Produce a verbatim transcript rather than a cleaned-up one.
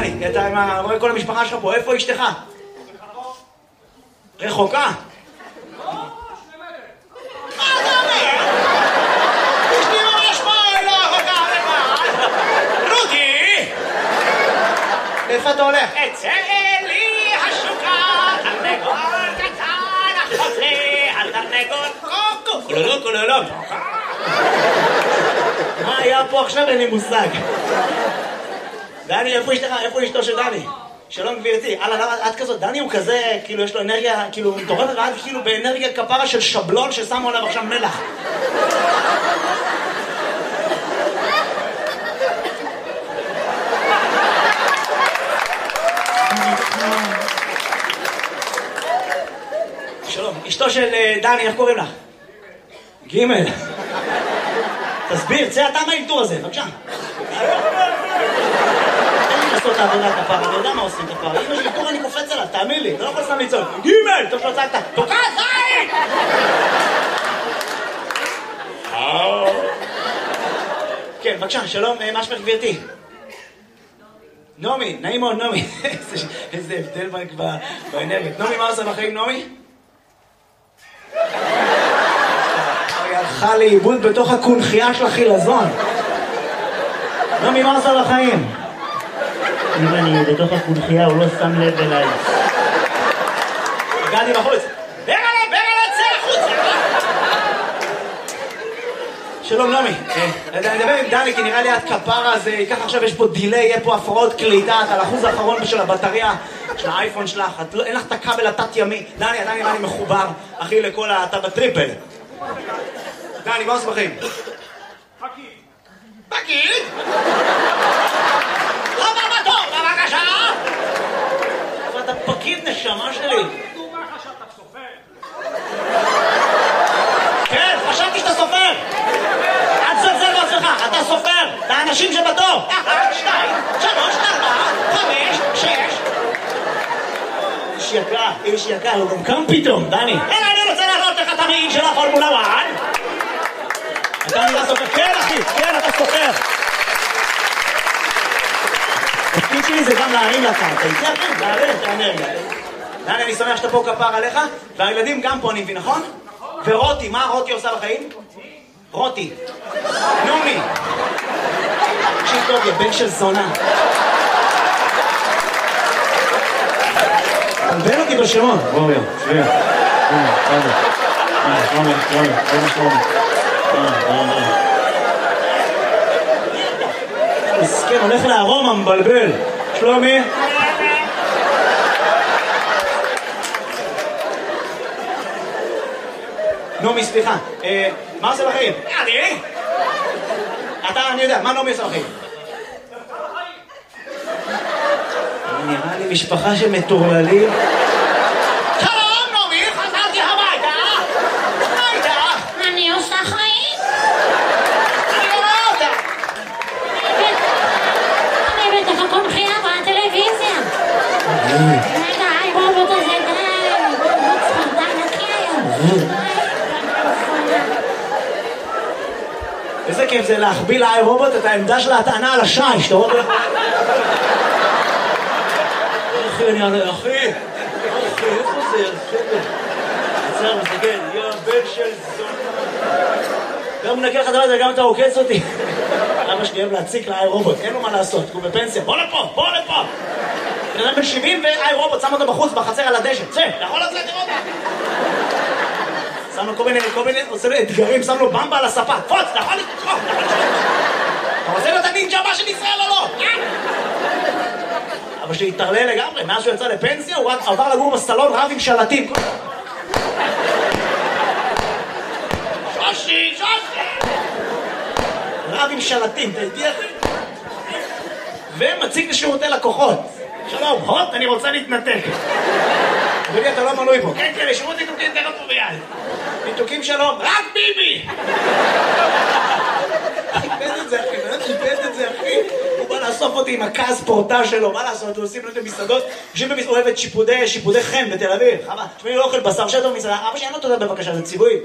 דני, אתה עם ה... רואה כל המשפחה שלך פה, איפה אשתך? רחוקה? לא, שני מטר. מה אתה אומר? אשתי ממש פה, לא רחוקה, רחוקה. רודי! איפה אתה הולך? אצא לי השוקה, תרנגול קטן, אחות לי, התרנגול קוקו, כולולו, כולולו. מה היה פה עכשיו? אין לי מושג. דני, איפה אשתך? איפה אשתו של דני? שלום גבירתי. הלאה, למה את כזאת? דני הוא כזה, כאילו יש לו אנרגיה, כאילו מטורפת, ואת כאילו באנרגיה כפרה של שבלון ששמו עליו עכשיו מלח. שלום, אשתו של דני, איך קוראים לך? גימל. תסביר, צא אתה מהאלתור הזה, בבקשה. תן לי לעשות את העבודה כפרה, אני יודע מה עושים כפרה. אם יש אלתור אני קופץ עליו, תאמין לי, אתה לא יכול סתם לצעוק. גימל! טוב שלא צעקת, תוקע זין! כן, בבקשה, שלום, מה שמך גבירתי? נעמי, נעים מאוד, נעמי. איזה הבדל באנרגיה. נעמי, מה עושה בחיים, נעמי? היא הלכה לאיבוד בתוך הקונחייה של החילזון. נעמי, מה עושה בחיים? אם אני בתוך הקונחייה, הוא לא שם לב אליי. הגעתי בחוץ. ברגע, ברגע, צא החוצה! שלום, נעמי. אני מדבר עם דני, כי נראה לי את כפרה, אז ככה עכשיו יש פה דילי, יהיה פה הפרעות קליטה, את על האחוז האחרון של הבטריה של האייפון שלך, אין לך את הכבל התת-ימי. דני, דני, דני מחובר, אחי, לכל אתה בטריפל. דני, מה עושה בחיים? פקיד. פקיד? לא בבטור, בבקשה! אבל אתה פקיד נשמה שלי. דומה לך שאתה סופר. כן, חשבתי שאתה סופר. אל תזלזל בעצמך, אתה סופר. לאנשים שבתור. אחת, שתיים, שלוש, ארבע, חמש, שש. איש יקר, איש יקר, הוא גם קם פתאום, דני. אלא אני רוצה להראות לך את המעיל של הפורמולה אחת. אתה נראה סופר. כן, אחי, כן, אתה סופר. התפקיד שלי זה גם להרים לקרקע. איתי אחי, להרים את האנרגיה. דני, אני שמח שאתה פה כפר עליך, והילדים גם פה, אני מבין, נכון? ורותי, מה רותי עושה בחיים? רותי. נעמי. תקשיב טוב, יא בן של זונה. תלבן אותי בשמות. רובי, שביע. הנה, רובי. רובי, רובי, רובי, רובי. מסכן, הולך לארומה, מבלבל. שלומי? נעמי, סליחה. מה עושה בחיים? אני? אתה, אני יודע, מה נעמי עושה בחיים? נראה לי משפחה של מטורללים. שלום, נעמי, חזרתי הביתה. מה איתך? אני עושה חיים. אני לא רואה אותה. אני בתוך הקונחייה בטלוויזיה. רגע, היי רובוט הזה, די, רובוט ספרדן נקי היום. איזה כיף זה להחביא לאי רובוט את העמדה של ההטענה על השי, שאתה רואה... אחי, אני ענה, אחי, אחי, איפה זה? עצר, מסתכל, יא בן של זונה. גם מנקה לך דבר הזה, גם אתה עוקץ אותי. אבא שלי אוהב להציק לאי רובוט, אין לו מה לעשות, הוא בפנסיה. בוא לפה, בוא לפה. בן אדם בן שבעים ואי רובוט, שם אותו בחוץ, בחצר על הדשא. צא, אתה יכול לצאת לראות? שם לו כל מיני, כל מיני, עושה לו אתגרים, שם לו במבה על הספה. פוץ, אתה יכול לתחום, אתה יכול לתחום. אתה רוצה להיות הנינג'ה הבא של ישראל או לא? אבא שלי התערלל לגמרי, מאז שהוא יצא לפנסיה, הוא רק עבר לגור בסלון רב עם שלטים. שושי, שושי! רב עם שלטים, אתה איתי אחי? ומציג לשירותי לקוחות. שלום, הוט, אני רוצה להתנתק. אדוני, אתה לא מנוי פה. כן, כן, לשירות ניתוקים, תן אותו ביד. ניתוקים שלום, רק ביבי! חיפש את זה, אחי, באמת חיפש את זה, אחי. הוא בא לאסוף אותי עם הכעס פורטה שלו, מה לעשות? הוא עושים לו את המסעדות, יושבים במסעדות, אוהבת שיפודי חן בתל אביב. חבל, תשמעי, לא אוכל בשר שטוב מסעדה. אבא שלי, אין לו תודה בבקשה, זה ציווי.